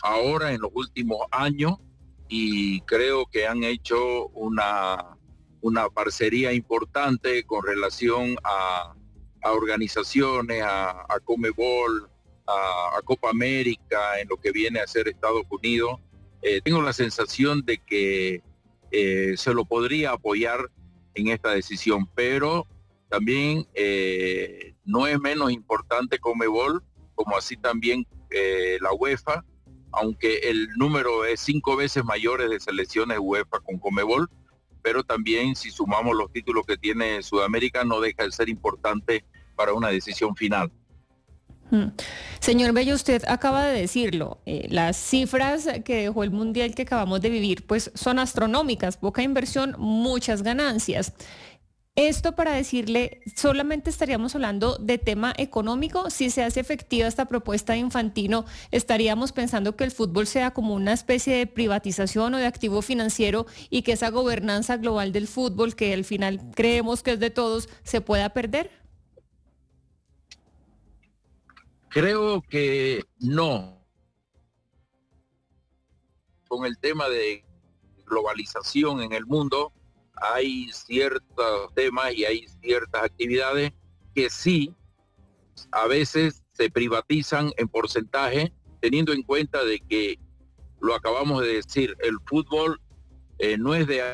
ahora en los últimos años, y creo que han hecho una parcería importante con relación a organizaciones, a Conmebol, a Copa América, en lo que viene a ser Estados Unidos. Tengo la sensación de que se lo podría apoyar en esta decisión, pero también no es menos importante Conmebol, como así también la UEFA, aunque el número es 5 veces mayores de selecciones UEFA con Conmebol, pero también si sumamos los títulos que tiene Sudamérica, no deja de ser importante para una decisión final. Señor Bello, usted acaba de decirlo, las cifras que dejó el Mundial que acabamos de vivir pues son astronómicas, poca inversión, muchas ganancias. Esto para decirle, solamente estaríamos hablando de tema económico. Si se hace efectiva esta propuesta de Infantino, estaríamos pensando que el fútbol sea como una especie de privatización o de activo financiero y que esa gobernanza global del fútbol, que al final creemos que es de todos, se pueda perder. Creo que no. Con el tema de globalización en el mundo, hay ciertos temas y hay ciertas actividades que sí, a veces se privatizan en porcentaje, teniendo en cuenta de que, lo acabamos de decir, el fútbol no es de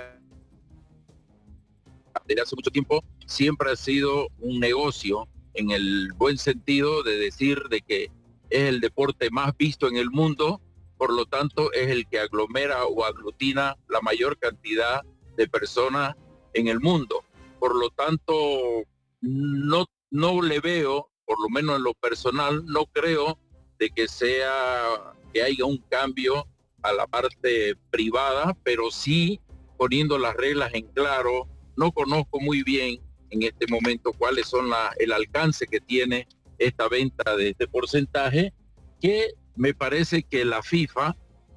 hace mucho tiempo, siempre ha sido un negocio, en el buen sentido de decir de que es el deporte más visto en el mundo, por lo tanto es el que aglomera o aglutina la mayor cantidad de personas en el mundo. Por lo tanto, no le veo, por lo menos en lo personal, no creo de que haya un cambio a la parte privada, pero sí poniendo las reglas en claro. No conozco muy bien en este momento cuáles son el alcance que tiene esta venta de este porcentaje, que me parece que la FIFA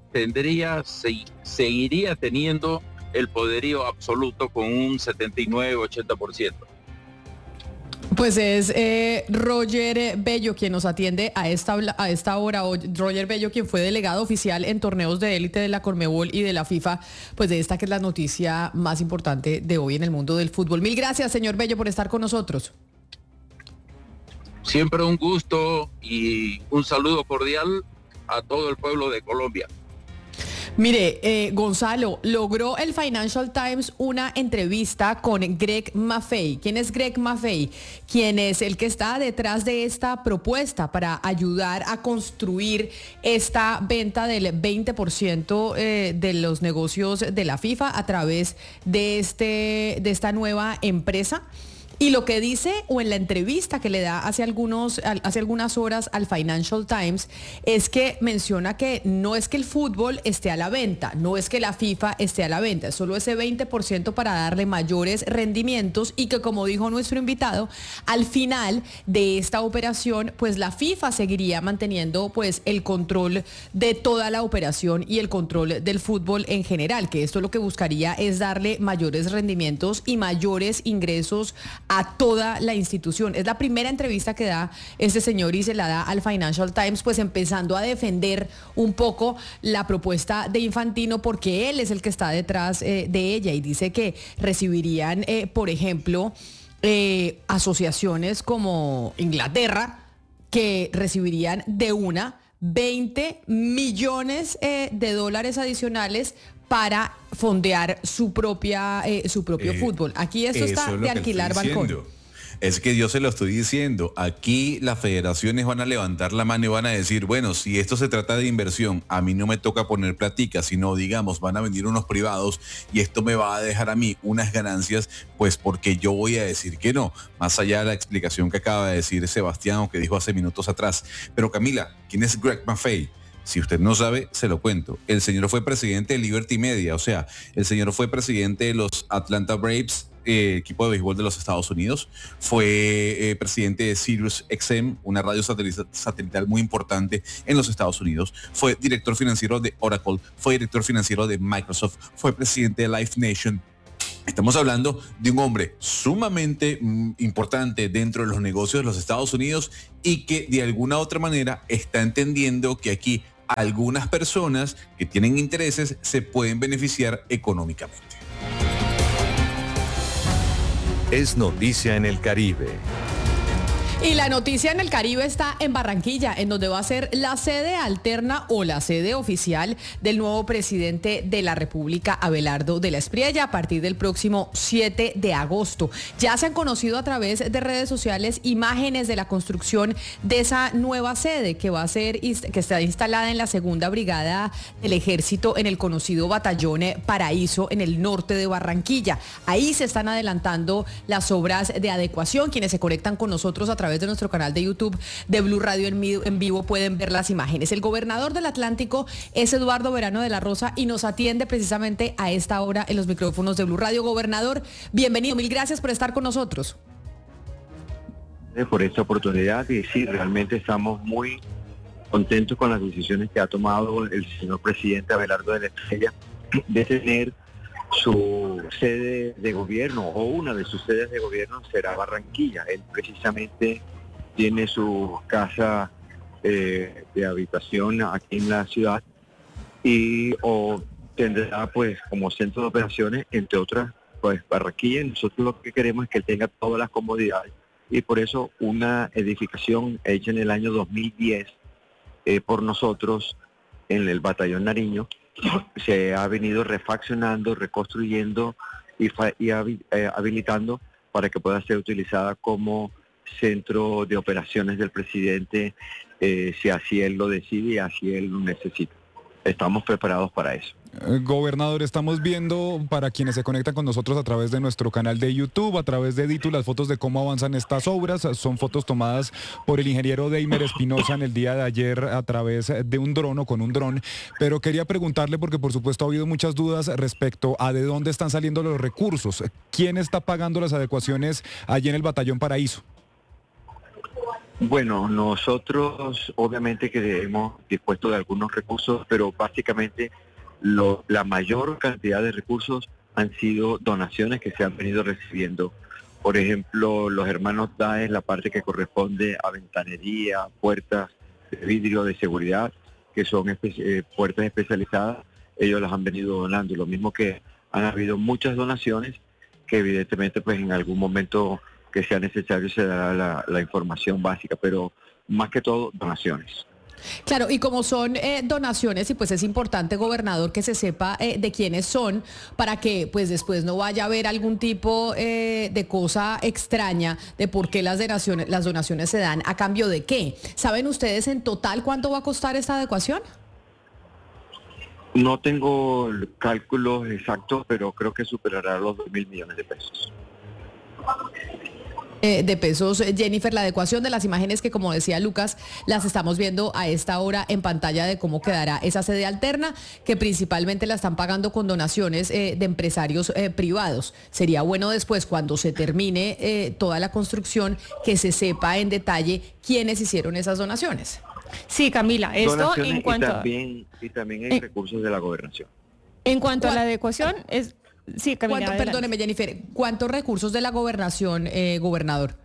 seguiría teniendo el poderío absoluto con un 79-80%. Pues es Roger Bello quien nos atiende a esta hora. Roger Bello, quien fue delegado oficial en torneos de élite de la Conmebol y de la FIFA, pues de esta que es la noticia más importante de hoy en el mundo del fútbol. Mil gracias, señor Bello, por estar con nosotros. Siempre un gusto y un saludo cordial a todo el pueblo de Colombia. Mire, Gonzalo, logró el Financial Times una entrevista con Greg Maffei. ¿Quién es Greg Maffei? Quien es el que está detrás de esta propuesta para ayudar a construir esta venta del 20% de los negocios de la FIFA a través de esta nueva empresa. Y lo que dice, o en la entrevista que le da hace algunas horas al Financial Times, es que menciona que no es que el fútbol esté a la venta, no es que la FIFA esté a la venta, es solo ese 20% para darle mayores rendimientos, y que, como dijo nuestro invitado, al final de esta operación, pues la FIFA seguiría manteniendo pues el control de toda la operación y el control del fútbol en general, que esto lo que buscaría es darle mayores rendimientos y mayores ingresos a toda la institución. Es la primera entrevista que da este señor y se la da al Financial Times, pues empezando a defender un poco la propuesta de Infantino, porque él es el que está detrás de ella, y dice que recibirían, por ejemplo, asociaciones como Inglaterra, que recibirían de 20 millones de dólares adicionales para fondear su propio fútbol. Aquí esto está de alquilar balcón. Es que yo se lo estoy diciendo, aquí las federaciones van a levantar la mano y van a decir, bueno, si esto se trata de inversión, a mí no me toca poner platica, sino, digamos, van a venir unos privados y esto me va a dejar a mí unas ganancias, pues porque yo voy a decir que no, más allá de la explicación que acaba de decir Sebastián, o que dijo hace minutos atrás. Pero Camila, ¿quién es Greg Maffei? Si usted no sabe, se lo cuento. El señor fue presidente de Liberty Media, o sea, el señor fue presidente de los Atlanta Braves, equipo de béisbol de los Estados Unidos. Fue presidente de Sirius XM, una radio satelital muy importante en los Estados Unidos. Fue director financiero de Oracle, fue director financiero de Microsoft, fue presidente de Live Nation. Estamos hablando de un hombre sumamente importante dentro de los negocios de los Estados Unidos, y que de alguna u otra manera está entendiendo que aquí algunas personas que tienen intereses se pueden beneficiar económicamente. Es noticia en el Caribe. Y la noticia en el Caribe está en Barranquilla, en donde va a ser la sede alterna o la sede oficial del nuevo presidente de la República, Abelardo de la Espriella, a partir del próximo 7 de agosto. Ya se han conocido a través de redes sociales imágenes de la construcción de esa nueva sede que que está instalada en la Segunda Brigada del Ejército en el conocido Batallón Paraíso en el norte de Barranquilla. Ahí se están adelantando las obras de adecuación. Quienes se conectan con nosotros a través de nuestro canal de YouTube de Blue Radio en vivo pueden ver las imágenes. El gobernador del Atlántico es Eduardo Verano de la Rosa y nos atiende precisamente a esta hora en los micrófonos de Blue Radio. Gobernador, bienvenido, mil gracias por estar con nosotros. Por esta oportunidad, y sí, realmente estamos muy contentos con las decisiones que ha tomado el señor presidente Abelardo de la Espriella de tener su sede de gobierno, o una de sus sedes de gobierno será Barranquilla. Él precisamente tiene su casa de habitación aquí en la ciudad o tendrá pues como centro de operaciones, entre otras, pues Barranquilla. Nosotros lo que queremos es que él tenga todas las comodidades, y por eso una edificación hecha en el año 2010 por nosotros en el Batallón Nariño se ha venido refaccionando, reconstruyendo y habilitando para que pueda ser utilizada como centro de operaciones del presidente, si así él lo decide y así él lo necesita. Estamos preparados para eso. Gobernador, estamos viendo, para quienes se conectan con nosotros a través de nuestro canal de YouTube, a través de Ditu, las fotos de cómo avanzan estas obras. Son fotos tomadas por el ingeniero Deimer Espinosa en el día de ayer a través de un dron o con un dron. Pero quería preguntarle, porque por supuesto ha habido muchas dudas respecto a de dónde están saliendo los recursos. ¿Quién está pagando las adecuaciones allí en el Batallón Paraíso? Bueno, nosotros obviamente que hemos dispuesto de algunos recursos, pero básicamente la mayor cantidad de recursos han sido donaciones que se han venido recibiendo. Por ejemplo, los hermanos Daes, la parte que corresponde a ventanería, puertas de vidrio de seguridad, que son puertas especializadas, ellos las han venido donando. Lo mismo que han habido muchas donaciones que evidentemente pues en algún momento que sea necesario se dará la información básica, pero más que todo donaciones. Claro, y como son donaciones, y pues es importante, gobernador, que se sepa de quiénes son, para que pues después no vaya a haber algún tipo de cosa extraña de por qué las donaciones se dan a cambio de qué. ¿Saben ustedes en total cuánto va a costar esta adecuación? No tengo cálculos exactos, pero creo que superará los 2.000 millones de pesos. De pesos. Jennifer, la adecuación de las imágenes que, como decía Lucas, las estamos viendo a esta hora en pantalla de cómo quedará esa sede alterna, que principalmente la están pagando con donaciones de empresarios privados. Sería bueno después, cuando se termine toda la construcción, que se sepa en detalle quiénes hicieron esas donaciones. Sí, Camila, esto donaciones en cuanto y también hay recursos de la gobernación. En cuanto a la adecuación, es... Sí, Camila, perdóneme, Jennifer, ¿cuántos recursos de la gobernación, gobernador?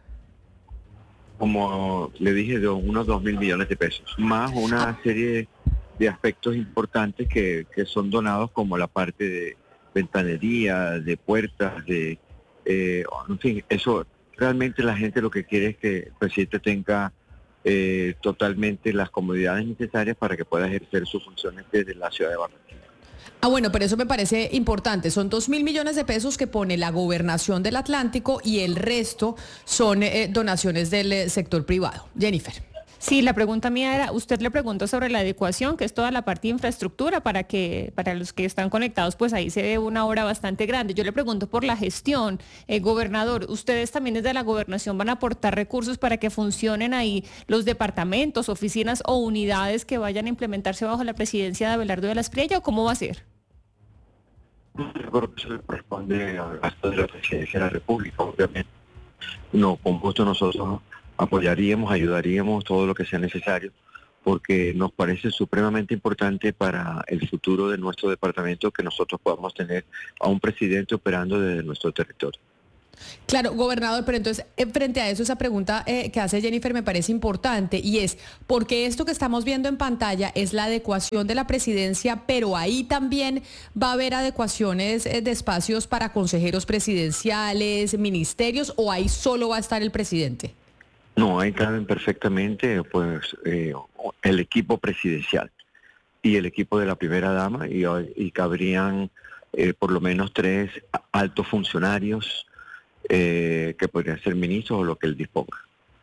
Como le dije, de unos 2.000 millones de pesos, más una serie de aspectos importantes que son donados, como la parte de ventanería, de puertas, en fin, eso realmente la gente lo que quiere es que el presidente tenga totalmente las comodidades necesarias para que pueda ejercer sus funciones desde la ciudad de Barranquilla. Bueno, pero eso me parece importante. Son 2.000 millones de pesos que pone la gobernación del Atlántico y el resto son donaciones del sector privado. Jennifer. Sí, la pregunta mía era, usted le preguntó sobre la adecuación, que es toda la parte de infraestructura para los que están conectados, pues ahí se ve una obra bastante grande. Yo le pregunto por la gestión, gobernador, ¿ustedes también desde la gobernación van a aportar recursos para que funcionen ahí los departamentos, oficinas o unidades que vayan a implementarse bajo la presidencia de Abelardo de la Espriella, o cómo va a ser? Yo creo que eso le corresponde al gasto de la presidencia de la República, obviamente. No, con gusto nosotros apoyaríamos, ayudaríamos todo lo que sea necesario, porque nos parece supremamente importante para el futuro de nuestro departamento que nosotros podamos tener a un presidente operando desde nuestro territorio. Claro, gobernador, pero entonces, frente a eso, esa pregunta que hace Jennifer me parece importante y es, porque esto que estamos viendo en pantalla es la adecuación de la presidencia, pero ahí también va a haber adecuaciones de espacios para consejeros presidenciales, ministerios, o ahí solo va a estar el presidente? No, ahí caben perfectamente pues el equipo presidencial y el equipo de la primera dama y cabrían por lo menos 3 altos funcionarios que podrían ser ministros o lo que él disponga.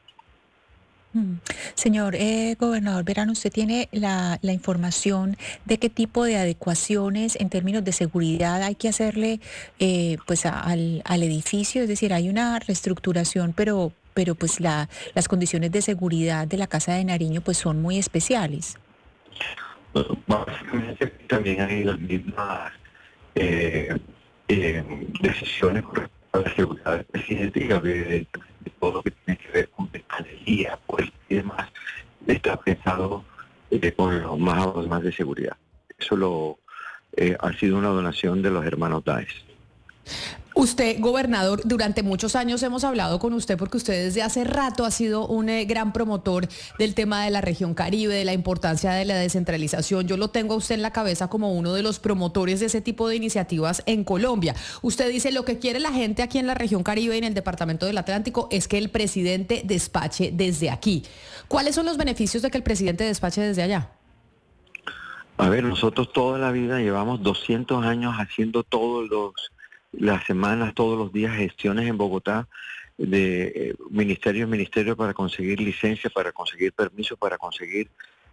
Señor gobernador Verano, ¿usted tiene la información de qué tipo de adecuaciones en términos de seguridad hay que hacerle pues al edificio? Es decir, hay una reestructuración, pero pues las condiciones de seguridad de la Casa de Nariño pues son muy especiales. Básicamente también hay las mismas decisiones con respecto a la seguridad del presidente y de todo lo que tiene que ver con ventanilla, puertas y demás, está pensado con los más de seguridad. Eso ha sido una donación de los hermanos Daes. Usted, gobernador, durante muchos años hemos hablado con usted porque usted desde hace rato ha sido un gran promotor del tema de la región Caribe, de la importancia de la descentralización. Yo lo tengo a usted en la cabeza como uno de los promotores de ese tipo de iniciativas en Colombia. Usted dice, lo que quiere la gente aquí en la región Caribe y en el departamento del Atlántico es que el presidente despache desde aquí. ¿Cuáles son los beneficios de que el presidente despache desde allá? A ver, nosotros toda la vida llevamos 200 años haciendo las semanas, todos los días, gestiones en Bogotá de ministerio en ministerio para conseguir licencias, para conseguir permisos, para conseguir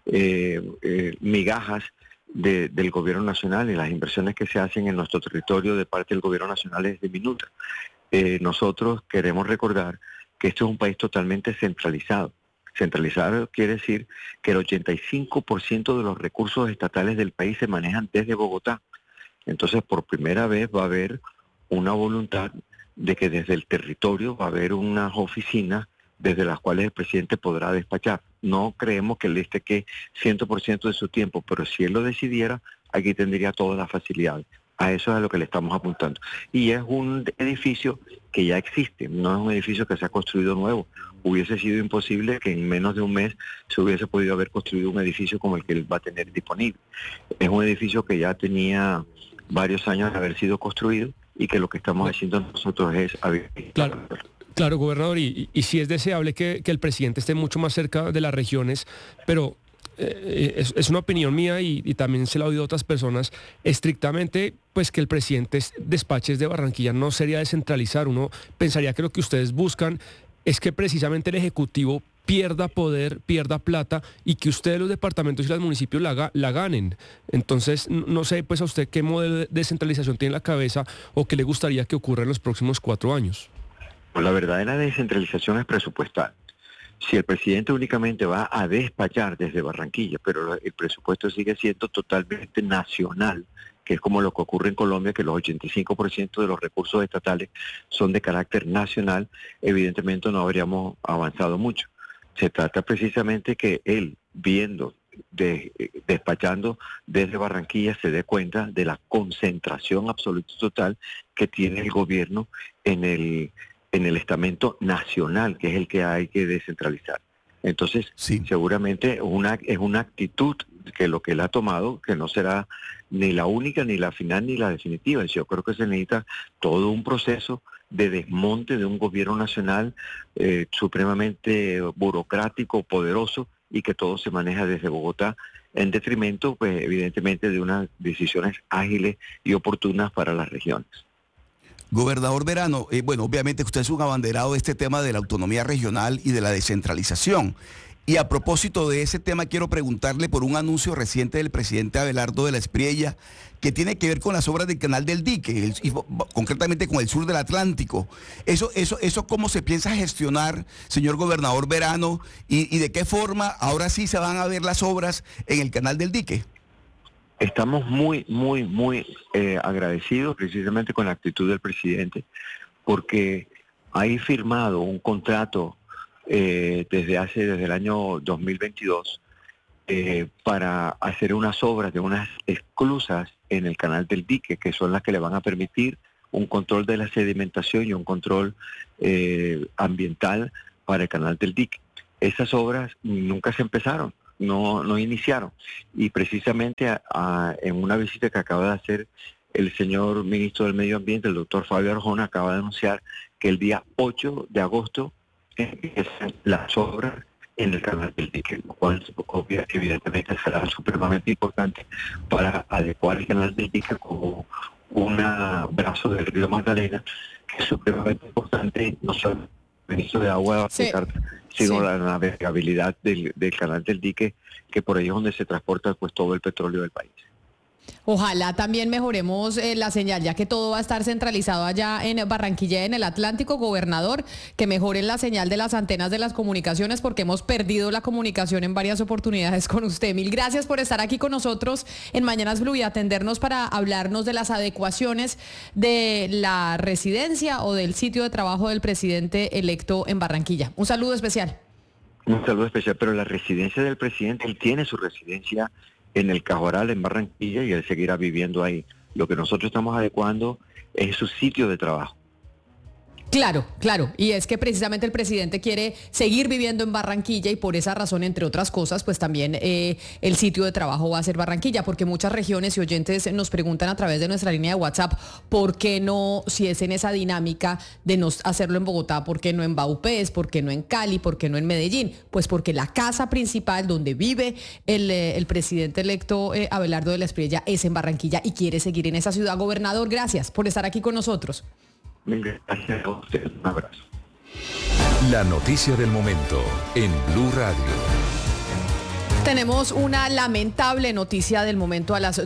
migajas del gobierno nacional, y las inversiones que se hacen en nuestro territorio de parte del gobierno nacional es diminuta. Nosotros queremos recordar que esto es un país totalmente centralizado. Centralizado quiere decir que el 85% de los recursos estatales del país se manejan desde Bogotá. Entonces, por primera vez va a haber una voluntad de que desde el territorio va a haber unas oficinas desde las cuales el presidente podrá despachar. No creemos que él esté que 100% de su tiempo, pero si él lo decidiera, aquí tendría todas las facilidades. A eso es a lo que le estamos apuntando. Y es un edificio que ya existe, no es un edificio que se ha construido nuevo. Hubiese sido imposible que en menos de un mes se hubiese podido haber construido un edificio como el que él va a tener disponible. Es un edificio que ya tenía varios años de haber sido construido y que lo que estamos haciendo nosotros es... Claro, gobernador, y sí es deseable que el presidente esté mucho más cerca de las regiones, pero es una opinión mía y también se la ha oído a otras personas, estrictamente pues que el presidente despache desde Barranquilla no sería descentralizar. Uno pensaría que lo que ustedes buscan es que precisamente el Ejecutivo pierda poder, pierda plata y que ustedes los departamentos y los municipios la ganen. Entonces, no sé pues a usted qué modelo de descentralización tiene en la cabeza o qué le gustaría que ocurra en los próximos 4 años. Pues la verdadera descentralización es presupuestal. Si el presidente únicamente va a despachar desde Barranquilla, pero el presupuesto sigue siendo totalmente nacional, que es como lo que ocurre en Colombia, que los 85% de los recursos estatales son de carácter nacional, evidentemente no habríamos avanzado mucho. Se trata precisamente que él, despachando desde Barranquilla, se dé cuenta de la concentración absoluta y total que tiene el gobierno en el estamento nacional, que es el que hay que descentralizar. Entonces, sí, seguramente es una actitud que lo que él ha tomado, que no será ni la única, ni la final, ni la definitiva. Yo creo que se necesita todo un proceso de desmonte de un gobierno nacional supremamente burocrático, poderoso, y que todo se maneja desde Bogotá, en detrimento, pues, evidentemente, de unas decisiones ágiles y oportunas para las regiones. Gobernador Verano, bueno, obviamente usted es un abanderado de este tema de la autonomía regional y de la descentralización. Y a propósito de ese tema, quiero preguntarle por un anuncio reciente del presidente Abelardo de la Espriella que tiene que ver con las obras del Canal del Dique, y concretamente con el sur del Atlántico. Eso ¿cómo se piensa gestionar, señor gobernador Verano? ¿Y de qué forma ahora sí se van a ver las obras en el Canal del Dique? Estamos muy agradecidos precisamente con la actitud del presidente, porque hay firmado un contrato desde el año 2022 para hacer unas obras de unas esclusas en el Canal del Dique, que son las que le van a permitir un control de la sedimentación y un control ambiental para el canal del dique. Esas obras nunca se empezaron, no iniciaron. Y precisamente en una visita que acaba de hacer el señor ministro del Medio Ambiente, el doctor Fabio Arjona, acaba de anunciar que el día 8 de agosto empiezan las obras en el canal del dique, lo cual evidentemente será supremamente importante para adecuar el canal del dique como un brazo del río Magdalena, que es supremamente importante, no solo el suministro de agua, sino la navegabilidad del canal del dique, que por ahí es donde se transporta pues todo el petróleo del país. Ojalá también mejoremos la señal, ya que todo va a estar centralizado allá en Barranquilla, en el Atlántico. Gobernador, que mejoren la señal de las antenas de las comunicaciones, porque hemos perdido la comunicación en varias oportunidades con usted. Mil gracias por estar aquí con nosotros en Mañanas Blue y atendernos para hablarnos de las adecuaciones de la residencia o del sitio de trabajo del presidente electo en Barranquilla. Un saludo especial. Un saludo especial, pero la residencia del presidente, él tiene su residencia en el Cajoral, en Barranquilla, y él seguirá viviendo ahí. Lo que nosotros estamos adecuando es su sitio de trabajo. Claro, claro, y es que precisamente el presidente quiere seguir viviendo en Barranquilla y por esa razón, entre otras cosas, pues también el sitio de trabajo va a ser Barranquilla, porque muchas regiones y oyentes nos preguntan a través de nuestra línea de WhatsApp, ¿por qué no, si es en esa dinámica de no hacerlo en Bogotá, por qué no en Vaupés, por qué no en Cali, por qué no en Medellín? Pues porque la casa principal donde vive el presidente electo Abelardo de la Espriella es en Barranquilla y quiere seguir en esa ciudad. Gobernador, gracias por estar aquí con nosotros. Gracias a usted, un abrazo. La noticia del momento en Blue Radio. Tenemos una lamentable noticia del momento a las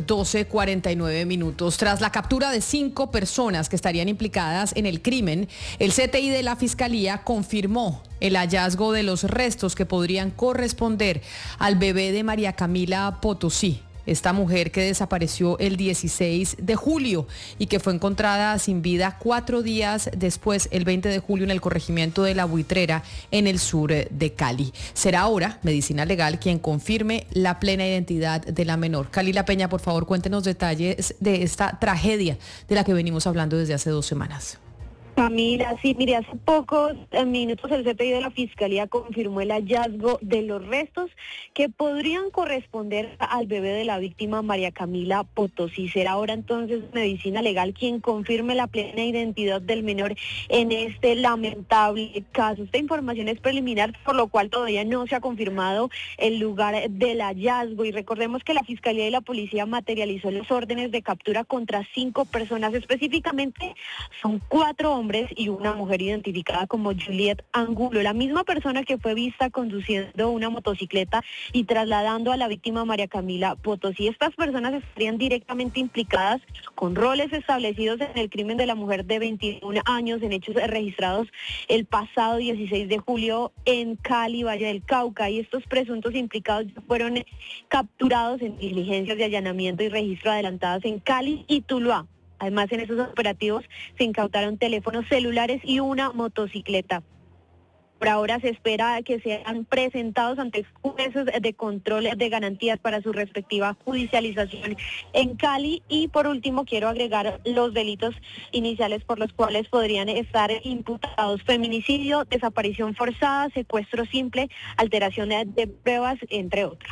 12:49 minutos. Tras la captura de 5 personas que estarían implicadas en el crimen, el CTI de la Fiscalía confirmó el hallazgo de los restos que podrían corresponder al bebé de María Camila Potosí. Esta mujer que desapareció el 16 de julio y que fue encontrada sin vida 4 días después, el 20 de julio, en el corregimiento de La Buitrera, en el sur de Cali. Será ahora Medicina Legal quien confirme la plena identidad de la menor. Kalila Peña, por favor, cuéntenos detalles de esta tragedia de la que venimos hablando desde hace 2 semanas. Camila, sí, mire, hace pocos minutos el CTI de la Fiscalía confirmó el hallazgo de los restos que podrían corresponder al bebé de la víctima María Camila Potosí. Será ahora entonces Medicina Legal quien confirme la plena identidad del menor en este lamentable caso. Esta información es preliminar, por lo cual todavía no se ha confirmado el lugar del hallazgo. Y recordemos que la Fiscalía y la Policía materializó los órdenes de captura contra 5 personas. Específicamente son 4 hombres y una mujer identificada como Juliet Angulo, la misma persona que fue vista conduciendo una motocicleta y trasladando a la víctima María Camila Potosí. Estas personas estarían directamente implicadas con roles establecidos en el crimen de la mujer de 21 años en hechos registrados el pasado 16 de julio en Cali, Valle del Cauca, y estos presuntos implicados fueron capturados en diligencias de allanamiento y registro adelantadas en Cali y Tuluá. Además, en esos operativos se incautaron teléfonos celulares y una motocicleta. Por ahora se espera que sean presentados ante jueces de control de garantías para su respectiva judicialización en Cali. Y por último, quiero agregar los delitos iniciales por los cuales podrían estar imputados: feminicidio, desaparición forzada, secuestro simple, alteración de pruebas, entre otros.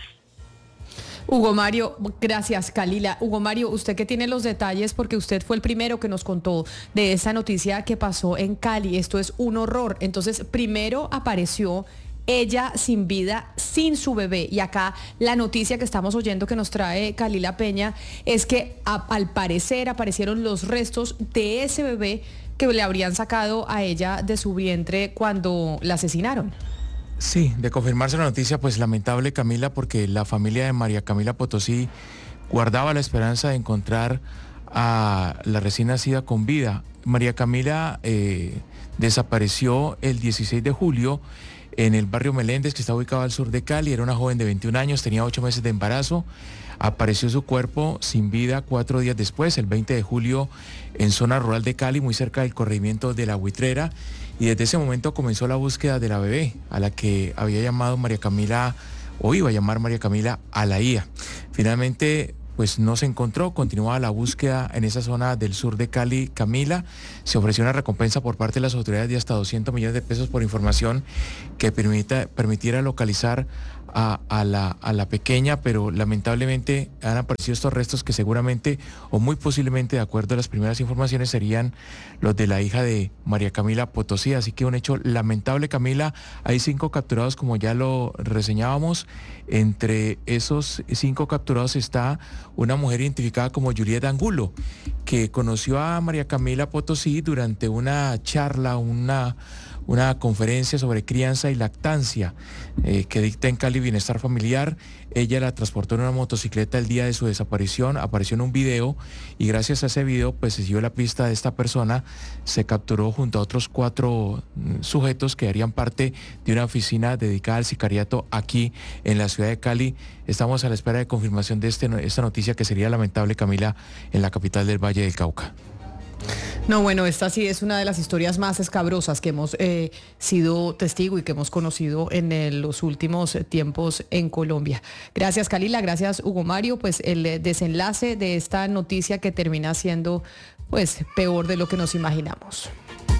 Hugo Mario, gracias, Kalila. Hugo Mario, usted que tiene los detalles, porque usted fue el primero que nos contó de esa noticia que pasó en Cali. Esto es un horror. Entonces, primero apareció ella sin vida, sin su bebé. Y acá la noticia que estamos oyendo que nos trae Kalila Peña es que al parecer aparecieron los restos de ese bebé que le habrían sacado a ella de su vientre cuando la asesinaron. Sí, de confirmarse la noticia, pues lamentable, Camila, porque la familia de María Camila Potosí guardaba la esperanza de encontrar a la recién nacida con vida. María Camila desapareció el 16 de julio en el barrio Meléndez, que está ubicado al sur de Cali. Era una joven de 21 años, tenía 8 meses de embarazo. Apareció su cuerpo sin vida 4 días después, el 20 de julio, en zona rural de Cali, muy cerca del corregimiento de La Buitrera. Y desde ese momento comenzó la búsqueda de la bebé, a la que había llamado María Camila, o iba a llamar María Camila Alaía. Finalmente, pues no se encontró. Continuaba la búsqueda en esa zona del sur de Cali. Camila, se ofreció una recompensa por parte de las autoridades de hasta 200 millones de pesos por información que permitiera localizar a la pequeña, pero lamentablemente han aparecido estos restos que seguramente o muy posiblemente, de acuerdo a las primeras informaciones, serían los de la hija de María Camila Potosí. Así que un hecho lamentable, Camila. Hay 5 capturados, como ya lo reseñábamos. Entre esos 5 capturados está una mujer identificada como Juliet Angulo, que conoció a María Camila Potosí durante una charla, una conferencia sobre crianza y lactancia que dicta en Cali Bienestar Familiar. Ella la transportó en una motocicleta el día de su desaparición, apareció en un video y gracias a ese video pues se siguió la pista de esta persona, se capturó junto a otros 4 sujetos que harían parte de una oficina dedicada al sicariato aquí en la ciudad de Cali. Estamos a la espera de confirmación de esta noticia que sería lamentable, Camila, en la capital del Valle del Cauca. No, bueno, esta sí es una de las historias más escabrosas que hemos sido testigo y que hemos conocido en los últimos tiempos en Colombia. Gracias, Kalila, gracias, Hugo Mario. Pues el desenlace de esta noticia que termina siendo pues peor de lo que nos imaginamos.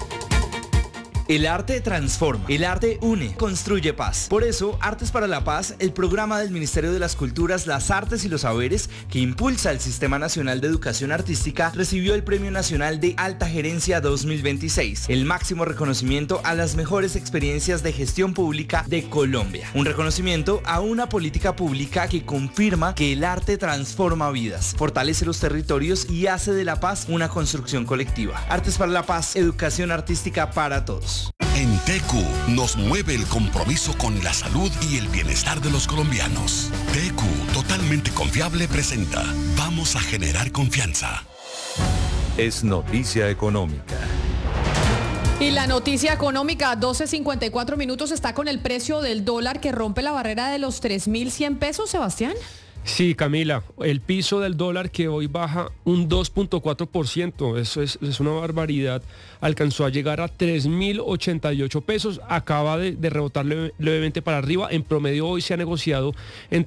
El arte transforma, el arte une, construye paz. Por eso, Artes para la Paz, el programa del Ministerio de las Culturas, las Artes y los Saberes que impulsa el Sistema Nacional de Educación Artística, recibió el Premio Nacional de Alta Gerencia 2026, el máximo reconocimiento a las mejores experiencias de gestión pública de Colombia. Un reconocimiento a una política pública que confirma que el arte transforma vidas, fortalece los territorios y hace de la paz una construcción colectiva. Artes para la Paz, educación artística para todos. En TECU nos mueve el compromiso con la salud y el bienestar de los colombianos. TECU, totalmente confiable, presenta Vamos a generar confianza. Es noticia económica. Y la noticia económica, 12:54 minutos, está con el precio del dólar que rompe la barrera de los 3.100 pesos, Sebastián. Sí, Camila, el piso del dólar que hoy baja un 2.4%, eso es una barbaridad, alcanzó a llegar a 3.088 pesos, acaba de rebotar levemente para arriba, en promedio hoy se ha negociado en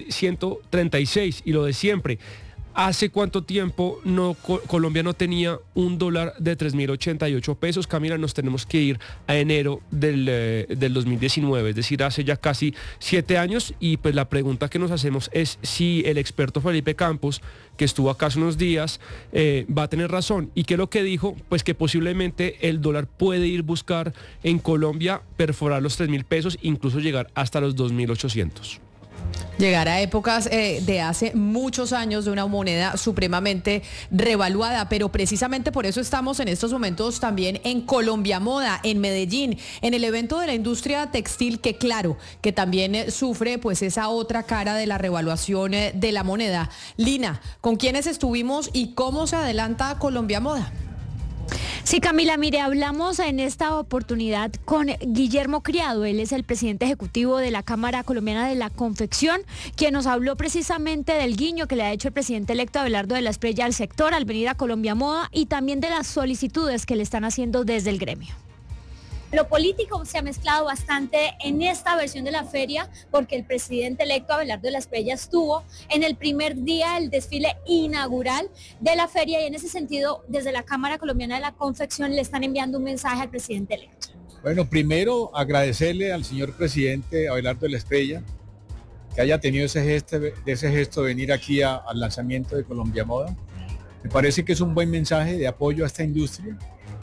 3.136 y lo de siempre. ¿Hace cuánto tiempo Colombia no tenía un dólar de 3.088 pesos? Camila, nos tenemos que ir a enero del 2019, es decir, hace ya casi 7 años. Y pues la pregunta que nos hacemos es si el experto Felipe Campos, que estuvo acá hace unos días, va a tener razón. ¿Y qué es lo que dijo? Pues que posiblemente el dólar puede ir buscar en Colombia perforar los 3.000 pesos, incluso llegar hasta los 2.800. Llegar a épocas de hace muchos años de una moneda supremamente revaluada, pero precisamente por eso estamos en estos momentos también en Colombia Moda, en Medellín, en el evento de la industria textil que claro, que también sufre pues esa otra cara de la revaluación de la moneda. Lina, ¿con quiénes estuvimos y cómo se adelanta Colombia Moda? Sí, Camila, mire, hablamos en esta oportunidad con Guillermo Criado, él es el presidente ejecutivo de la Cámara Colombiana de la Confección, quien nos habló precisamente del guiño que le ha hecho el presidente electo Abelardo de la Espriella al sector al venir a Colombia Moda y también de las solicitudes que le están haciendo desde el gremio. Lo político se ha mezclado bastante en esta versión de la feria porque el presidente electo Abelardo de la Espriella estuvo en el primer día del desfile inaugural de la feria y en ese sentido desde la Cámara Colombiana de la Confección le están enviando un mensaje al presidente electo. Bueno, primero agradecerle al señor presidente Abelardo de la Espriella que haya tenido ese gesto de venir aquí al lanzamiento de Colombia Moda. Me parece que es un buen mensaje de apoyo a esta industria.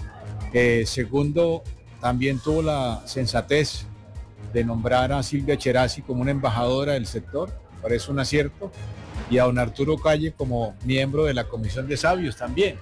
Segundo, también tuvo la sensatez de nombrar a Silvia Cherasi como una embajadora del sector, me parece un acierto, y a don Arturo Calle como miembro de la Comisión de Sabios también.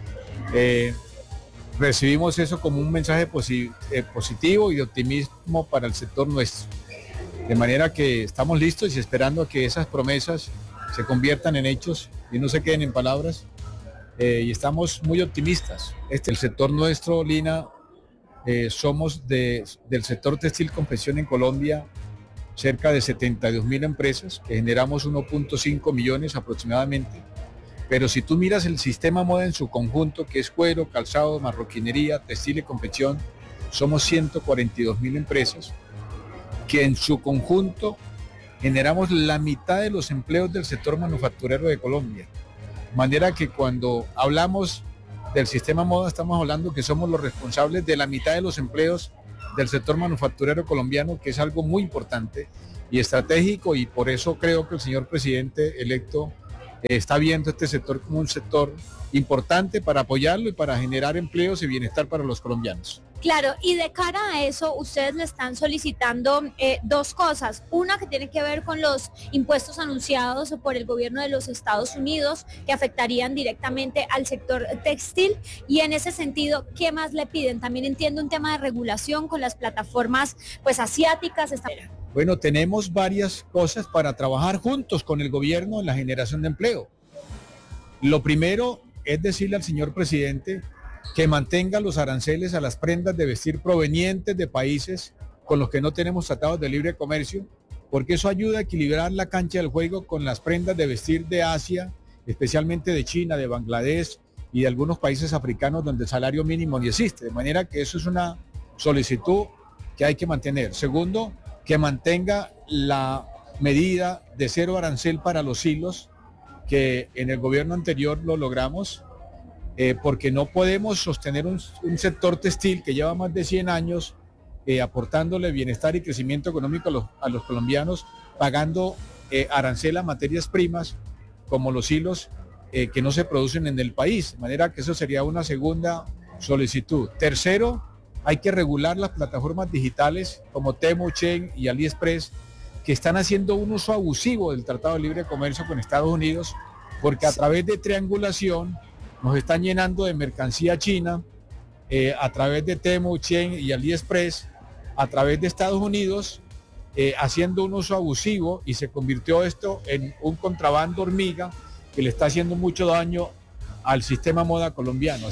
Recibimos eso como un mensaje positivo y de optimismo para el sector nuestro. De manera que estamos listos y esperando a que esas promesas se conviertan en hechos y no se queden en palabras. Y estamos muy optimistas. El sector nuestro, Lina, somos del sector textil confección en Colombia cerca de 72.000 empresas que generamos 1.5 millones aproximadamente, pero si tú miras el sistema moda en su conjunto, que es cuero, calzado, marroquinería, textil y confección, somos 142.000 empresas que en su conjunto generamos la mitad de los empleos del sector manufacturero de Colombia. De manera que cuando hablamos del sistema moda, estamos hablando que somos los responsables de la mitad de los empleos del sector manufacturero colombiano, que es algo muy importante y estratégico, y por eso creo que el señor presidente electo está viendo este sector como un sector importante para apoyarlo y para generar empleos y bienestar para los colombianos. Claro, y de cara a eso, ustedes le están solicitando dos cosas. Una que tiene que ver con los impuestos anunciados por el gobierno de los Estados Unidos, que afectarían directamente al sector textil. Y en ese sentido, ¿qué más le piden? También entiendo un tema de regulación con las plataformas pues asiáticas. Bueno, tenemos varias cosas para trabajar juntos con el gobierno en la generación de empleo. Lo primero es decirle al señor presidente que mantenga los aranceles a las prendas de vestir provenientes de países con los que no tenemos tratados de libre comercio, porque eso ayuda a equilibrar la cancha del juego con las prendas de vestir de Asia, especialmente de China, de Bangladesh y de algunos países africanos donde el salario mínimo ni existe. De manera que eso es una solicitud que hay que mantener. Segundo, que mantenga la medida de cero arancel para los hilos, que en el gobierno anterior lo logramos, porque no podemos sostener un sector textil que lleva más de 100 años aportándole bienestar y crecimiento económico a los colombianos, pagando arancel a materias primas como los hilos que no se producen en el país. De manera que eso sería una segunda solicitud. Tercero, hay que regular las plataformas digitales como Temu, Shein y AliExpress, que están haciendo un uso abusivo del Tratado de Libre Comercio con Estados Unidos, porque a través de triangulación nos están llenando de mercancía china, a través de Temu, Shein y AliExpress, a través de Estados Unidos, haciendo un uso abusivo, y se convirtió esto en un contrabando hormiga que le está haciendo mucho daño al sistema moda colombiano.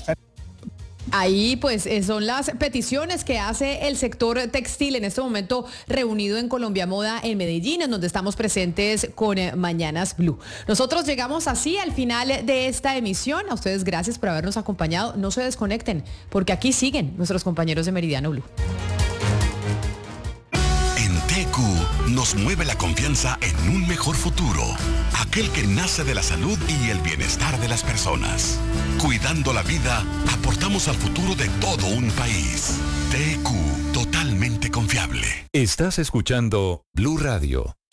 Ahí pues son las peticiones que hace el sector textil en este momento reunido en Colombia Moda en Medellín, en donde estamos presentes con Mañanas Blue. Nosotros llegamos así al final de esta emisión. A ustedes gracias por habernos acompañado. No se desconecten, porque aquí siguen nuestros compañeros de Meridiano Blue. En TQ nos mueve la confianza en un mejor futuro, aquel que nace de la salud y el bienestar de las personas. Cuidando la vida, aportamos al futuro de todo un país. TQ, totalmente confiable. Estás escuchando Blue Radio.